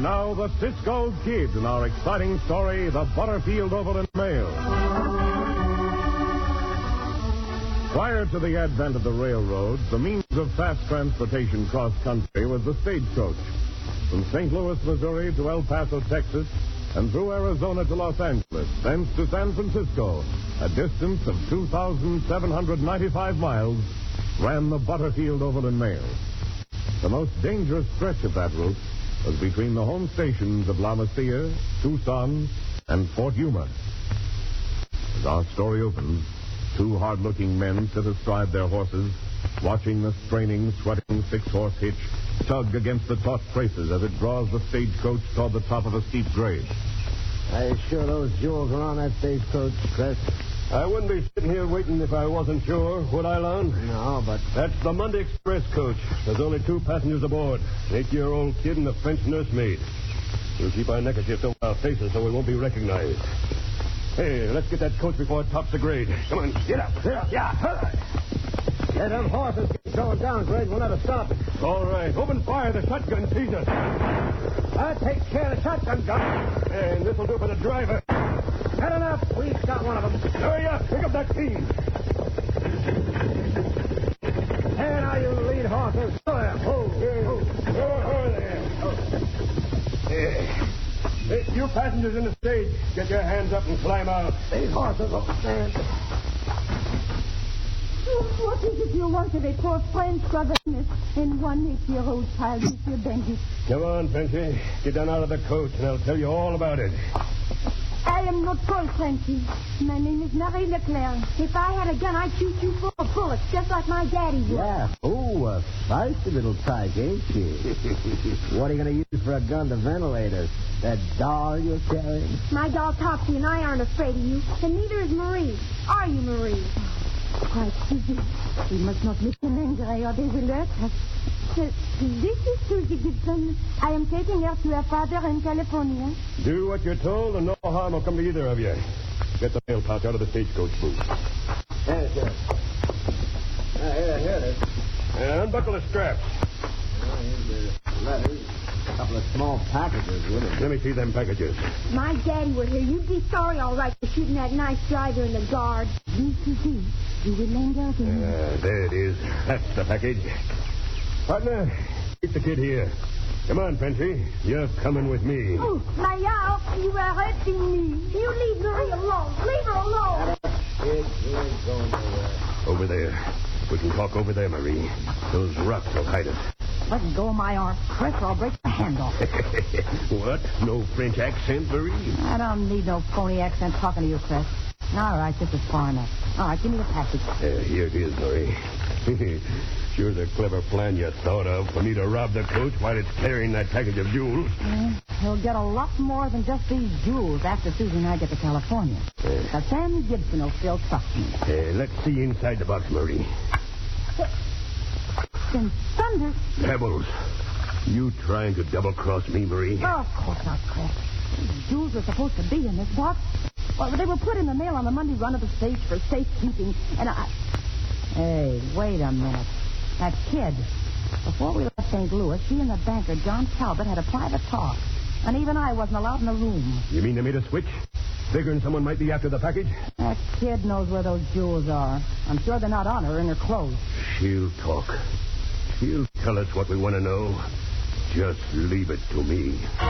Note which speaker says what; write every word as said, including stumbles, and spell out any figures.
Speaker 1: And now the Cisco Kid in our exciting story, The Butterfield Overland Mail. Prior to the advent of the railroad, the means of fast transportation cross-country was the stagecoach. From Saint Louis, Missouri to El Paso, Texas, and through Arizona to Los Angeles, thence to San Francisco, a distance of two thousand seven hundred ninety-five miles, ran the Butterfield Overland Mail. The most dangerous stretch of that route was between the home stations of La Mesilla, Tucson, and Fort Yuma. As our story opens, two hard-looking men sit astride their horses, watching the straining, sweating six-horse hitch tug against the taut traces as it draws the stagecoach toward the top of a steep grade.
Speaker 2: Are you sure those jewels are on that stagecoach, Chris?
Speaker 3: I wouldn't be sitting here waiting if I wasn't sure, would I, Lon?
Speaker 2: No, but...
Speaker 3: That's the Monday Express coach. There's only two passengers aboard. An eight-year-old kid and a French nursemaid. We'll keep our neckerchiefs over our faces so we won't be recognized. Hey, let's get that coach before it tops the grade. Come on, get up. Yeah, hurry.
Speaker 2: Hey, them horses keep going down, Grade. We'll never stop it.
Speaker 3: All right, open fire. The shotgun sees us.
Speaker 2: I'll take care of the shotgun gun.
Speaker 3: And this'll do for the driver.
Speaker 2: Had enough. We've got one of them.
Speaker 3: Hurry up. Pick up that team.
Speaker 2: Here, now, you lead horses. Go there. Ho, ho.
Speaker 3: Go over there. Hey. Hey, you passengers in the stage, get your hands up and climb out.
Speaker 2: These horses will stand.
Speaker 4: What is it you want of a poor French governess and one eight-year-old child, Monsieur Benji?
Speaker 3: Come on, Frenchy. Get down out of the coach, and I'll tell you all about it.
Speaker 4: I am not called Frenchy. My name is Marie Leclerc. If I had a gun, I'd shoot you full of bullets, just like my daddy would.
Speaker 2: Yeah. Oh, a feisty little tyke, ain't she? What are you going to use for a gun to ventilate us? That doll you're carrying?
Speaker 4: My doll Topsy and I aren't afraid of you, and neither is Marie. Are you, Marie? Quite Susie. We must not listen angry or they will hurt us. Uh, this is Susie Gibson. I am taking her to her father in California.
Speaker 3: Do what you're told, and no harm will come to either of you. Get the mail pouch out of the stagecoach booth.
Speaker 2: Yes, sir. Uh, here, here it is.
Speaker 3: And unbuckle the straps.
Speaker 2: Oh, here's the letters. A couple of small packages with it.
Speaker 3: Let me see them packages.
Speaker 4: My daddy were here. You'd be sorry, all right, for shooting that nice driver in the guard. D C D. You will lend out to me.
Speaker 3: Uh, there it is. That's the package. Partner, keep the kid here. Come on, Frenchy. You're coming with me.
Speaker 4: Oh, Mayal, you are hurting me. You leave Marie alone. Leave her alone.
Speaker 2: Kid, you ain't going nowhere.
Speaker 3: Over there. We can talk over there, Marie. Those rocks will hide us.
Speaker 5: Let go of my arm, Chris, or I'll break the hand off.
Speaker 3: What? No French accent, Marie?
Speaker 5: I don't need no phony accent talking to you, Chris. All right, this is far enough. All right, give me the package.
Speaker 3: Uh, here it is, Marie. Sure the clever plan you thought of for me to rob the coach while it's carrying that package of jewels.
Speaker 5: Yeah, he'll get a lot more than just these jewels after Susie and I get to California.
Speaker 3: Uh,
Speaker 5: now, Sam Gibson will still trust me.
Speaker 3: Uh, let's see inside the box, Marie.
Speaker 5: In thunder.
Speaker 3: Pebbles. You trying to double-cross me, Marie?
Speaker 5: Oh, of course not, Chris. These jewels are supposed to be in this box. Well, they were put in the mail on the Monday run of the stage for safekeeping, and I... Hey, wait a minute. That kid. Before we left Saint Louis, he and the banker, John Talbot, had a private talk. And even I wasn't allowed in the room.
Speaker 3: You mean they made a switch? Figuring someone might be after the package?
Speaker 5: That kid knows where those jewels are. I'm sure they're not on her in her clothes.
Speaker 3: She'll talk. She'll tell us what we want to know. Just leave it to me.